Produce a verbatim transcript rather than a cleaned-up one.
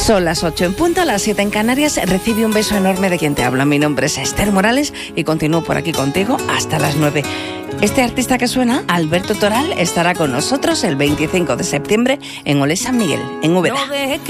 Son las ocho en punto, las siete en Canarias. Recibe un beso enorme de quien te habla. Mi nombre es Esther Morales y continúo por aquí contigo hasta las nueve. Este artista que suena, Alberto Toral, estará con nosotros el veinticinco de septiembre en Olé San Miguel, en Úbeda.